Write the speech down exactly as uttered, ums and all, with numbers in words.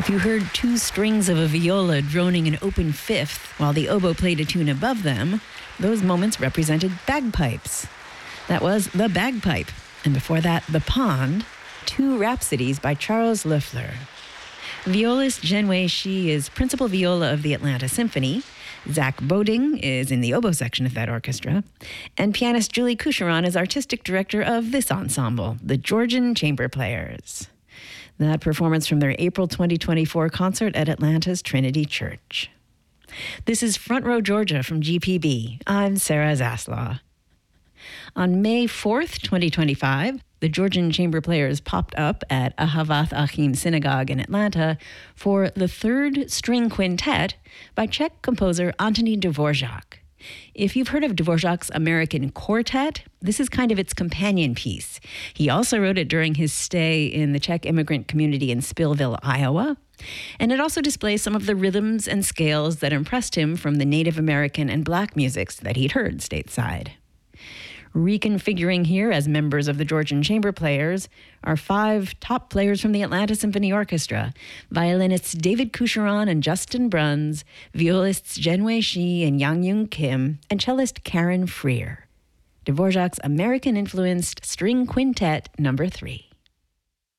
If you heard two strings of a viola droning an open fifth while the oboe played a tune above them, those moments represented bagpipes. That was The Bagpipe, and before that, The Pond, two rhapsodies by Charles Loeffler. Violist Zhenwei Shi is principal viola of the Atlanta Symphony. Zach Boding is in the oboe section of that orchestra. And pianist Julie Coucheron is artistic director of this ensemble, the Georgian Chamber Players. That performance from their April twenty twenty-four concert at Atlanta's Trinity Church. This is Front Row Georgia from G P B. I'm Sarah Zaslaw. On May fourth, twenty twenty-five, the Georgian Chamber Players popped up at Ahavath Achim Synagogue in Atlanta for the third string quintet by Czech composer Antonín Dvorak. If you've heard of Dvorak's American Quartet, this is kind of its companion piece. He also wrote it during his stay in the Czech immigrant community in Spillville, Iowa. And it also displays some of the rhythms and scales that impressed him from the Native American and Black musics that he'd heard stateside. Reconfiguring here as members of the Georgian Chamber Players are five top players from the Atlanta Symphony Orchestra: violinists David Coucheron and Justin Bruns, violists Zhenwei Shi and Yang Yoon Kim, and cellist Karen Freer. Dvorak's American-influenced string quintet number three.